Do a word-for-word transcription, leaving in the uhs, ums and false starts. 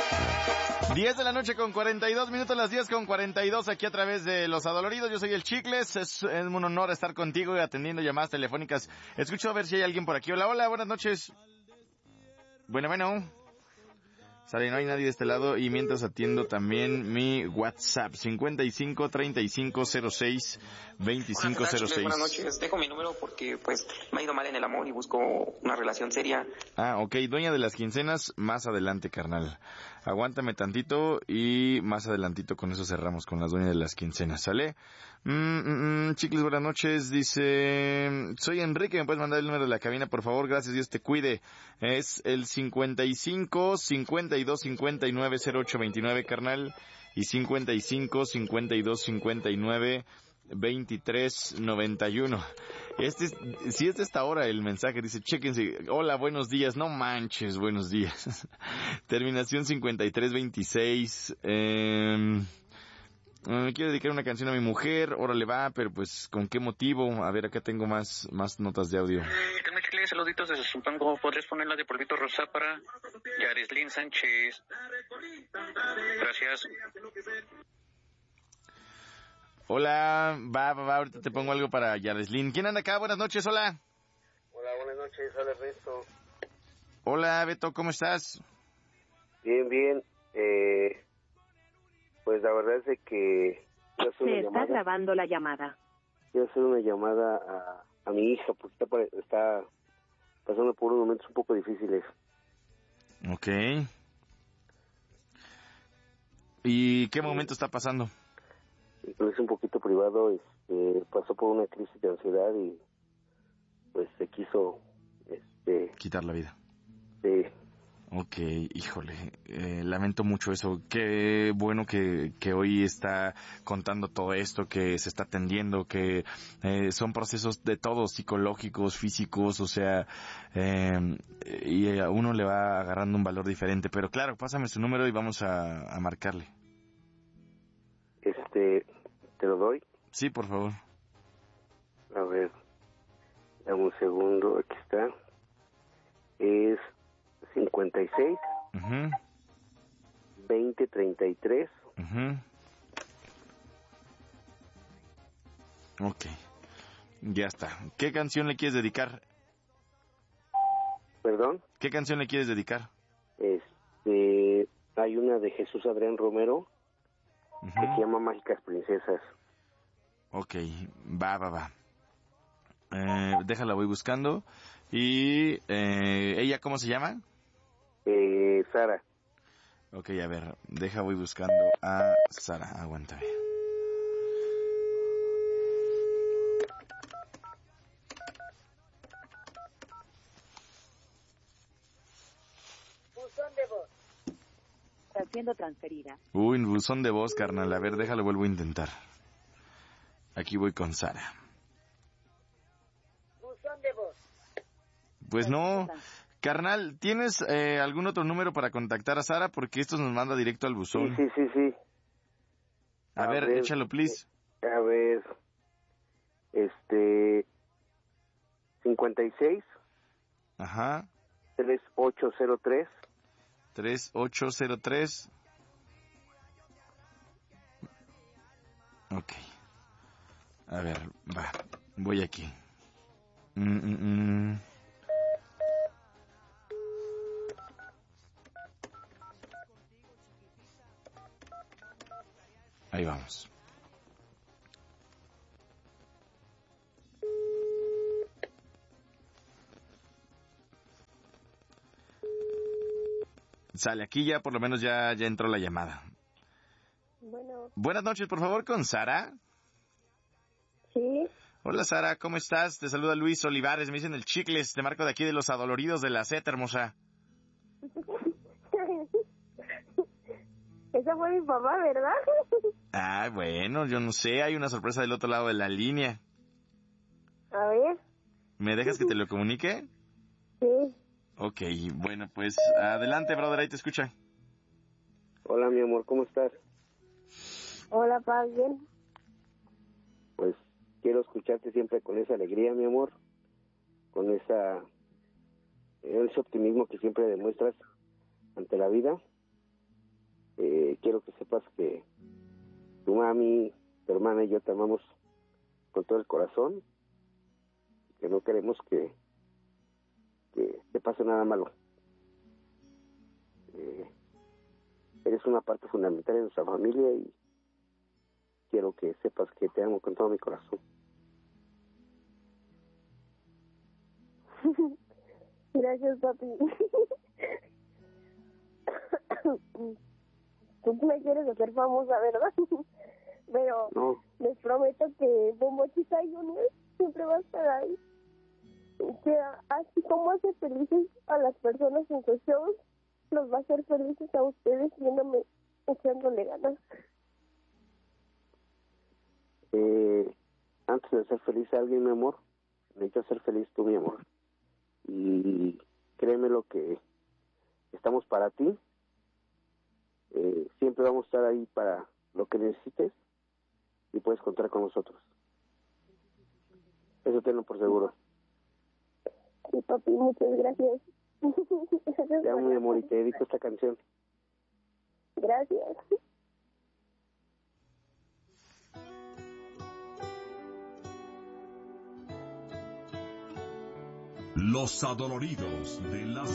diez de la noche con cuarenta y dos minutos, las diez con cuarenta y dos aquí a través de Los Adoloridos. Yo soy el Chicles, es, es un honor estar contigo y atendiendo llamadas telefónicas. Escucho a ver si hay alguien por aquí. Hola, hola, buenas noches. Bueno, bueno. Sale, no hay nadie de este lado y mientras atiendo también mi WhatsApp cincuenta y cinco, treinta y cinco, cero seis, veinticinco cero seis. Buenas noches, dejo mi número porque pues me ha ido mal en el amor y busco una relación seria. Ah, ok, dueña de las quincenas, más adelante, carnal. Aguántame tantito y más adelantito con eso cerramos con las dueñas de las quincenas, ¿sale? Mm, mm, mm, Chicles, buenas noches, dice, soy Enrique, ¿me puedes mandar el número de la cabina, por favor? Gracias, Dios te cuide. Es el cincuenta y cinco, cincuenta y dos, cincuenta y nueve, cero ocho veintinueve, carnal, y cincuenta y cinco, cincuenta y dos, cincuenta y nueve, veintitrés noventa y uno. Este es, si es de esta hora el mensaje, dice, chéquense, hola, buenos días, no manches, buenos días. Terminación cincuenta y tres veintiséis. Eh, me quiero dedicar una canción a mi mujer, órale va, pero pues, ¿con qué motivo? A ver, acá tengo más, más notas de audio. Tengo Chicles, saluditos desde Zumpango, ¿podrías ponerla de Polvito Rosa para Yareslin Sánchez? Gracias. Hola, va, va, va, ahorita te pongo algo para Yareslin. ¿Quién anda acá? Buenas noches, hola. Hola, buenas noches, hola Ernesto. Hola, Beto, ¿cómo estás? Bien, bien. Eh, pues la verdad es de que... Se está grabando la llamada. Quiero hacer una llamada a, a mi hija, porque está, pare- está pasando por unos momentos un poco difíciles. Ok. ¿Y qué momento está pasando? Es un poquito privado, este, pasó por una crisis de ansiedad y pues se quiso este quitar la vida. Sí. Ok, híjole, eh, lamento mucho eso. Qué bueno que, que hoy está contando todo esto, que se está atendiendo, que eh, son procesos de todos, psicológicos, físicos, o sea, eh, y a uno le va agarrando un valor diferente. Pero claro, pásame su número y vamos a, a marcarle. Este, ¿te lo doy? Sí, por favor. A ver, dame un segundo, aquí está. Es cincuenta y seis, uh-huh. veinte, treinta y tres. Uh-huh. Ok, ya está. ¿Qué canción le quieres dedicar? ¿Perdón? ¿Qué canción le quieres dedicar? Este, hay una de Jesús Adrián Romero, uh-huh, que se llama Mágicas Princesas. Ok, va, va, va. Eh, déjala, voy buscando. ¿Y eh, ella cómo se llama? Eh, Sara. Ok, a ver, deja, voy buscando a Sara, aguántame. Buzón de voz. Está siendo transferida. Uy, buzón de voz, carnal. A ver, déjalo, vuelvo a intentar. Aquí voy con Sara. Buzón de voz. Pues no, carnal, ¿tienes eh, algún otro número para contactar a Sara? Porque esto nos manda directo al buzón. Sí, sí, sí, sí. A, a ver, ver, échalo, please. A ver, este, cincuenta y seis. Ajá. tres ocho cero tres. tres ocho cero tres. Ok. A ver, va, voy aquí. Mm, mm, mm. Ahí vamos. Sale, aquí ya por lo menos ya, ya entró la llamada. Bueno. Buenas noches, por favor, con Sara. Sí. Hola, Sara, ¿cómo estás? Te saluda Luis Olivares, me dicen el Chicles, te marco de aquí de Los Adoloridos de la Z, hermosa. Esa fue mi papá, ¿verdad? Ah, bueno, yo no sé, hay una sorpresa del otro lado de la línea. A ver. ¿Me dejas que te lo comunique? Sí. Ok, bueno, pues adelante, brother, ahí te escucha. Hola, mi amor, ¿cómo estás? Hola, Paz, bien. Pues quiero escucharte siempre con esa alegría, mi amor, con esa ese optimismo que siempre demuestras ante la vida. quiero que sepas que tu mami, tu hermana y yo te amamos con todo el corazón, que no queremos que, que te pase nada malo. Eh, eres una parte fundamental de nuestra familia y quiero que sepas que te amo con todo mi corazón. Gracias, papi. Tú me quieres hacer famosa, ¿verdad? Pero No, les prometo que Bombochita Junior siempre va a estar ahí. Que así como hace felices a las personas en sus shows, los va a hacer felices a ustedes viéndome echándole ganas. eh, antes de ser feliz a alguien, mi amor, necesitas ser feliz tú, mi amor. Y créeme lo que estamos para ti. Eh, siempre vamos a estar ahí para lo que necesites y puedes contar con nosotros. Eso tenlo por seguro. Sí, papi, muchas gracias. Gracias Te amo, por mi amor, y la- te dedico esta canción. Gracias. Los adoloridos de la